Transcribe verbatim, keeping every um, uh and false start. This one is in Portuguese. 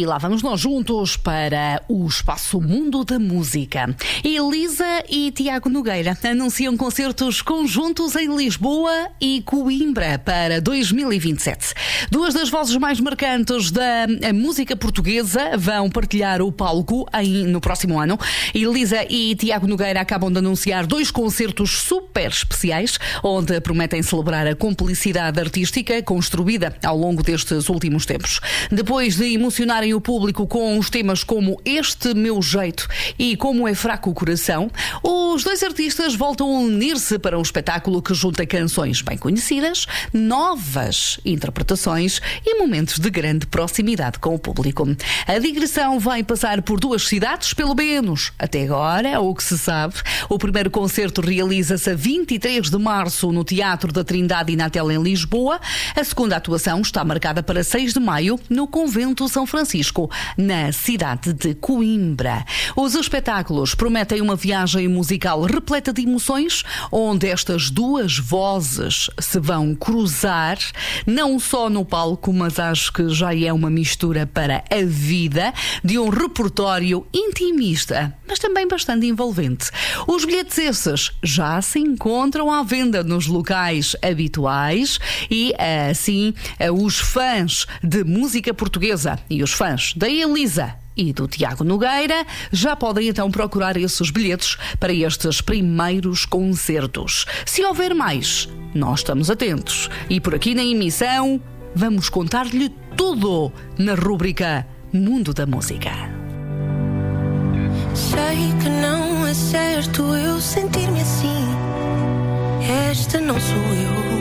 E lá vamos nós juntos para o Espaço Mundo da Música. Elisa e Tiago Nogueira anunciam concertos conjuntos em Lisboa e Coimbra para dois mil e vinte e sete. Duas das vozes mais marcantes da música portuguesa vão partilhar o palco em, no próximo ano. Elisa e Tiago Nogueira acabam de anunciar dois concertos super especiais, onde prometem celebrar a cumplicidade artística construída ao longo destes últimos tempos. Depois de emocionarem o público com os temas como Este Meu Jeito e Como é Fraco o Coração, os dois artistas voltam a unir-se para um espetáculo que junta canções bem conhecidas, novas interpretações e momentos de grande proximidade com o público. A digressão vai passar por duas cidades, pelo menos até agora, o que se sabe. O primeiro concerto realiza-se a vinte e três de março no Teatro da Trindade e Natel em Lisboa. A segunda atuação está marcada para seis de maio no Convento São Francisco, na cidade de Coimbra. Os espetáculos prometem uma viagem musical repleta de emoções, onde estas duas vozes se vão cruzar, não só no palco, mas acho que já é uma mistura para a vida, de um repertório intimista, mas também bastante envolvente. Os bilhetes esses já se encontram à venda nos locais habituais e, assim, os fãs de música portuguesa e os fãs da Elisa e do Tiago Nogueira já podem então procurar esses bilhetes para estes primeiros concertos. Se houver mais, nós estamos atentos. E por aqui na emissão vamos contar-lhe tudo na rúbrica Mundo da Música. Sei que não é certo eu sentir-me assim. Esta não sou eu.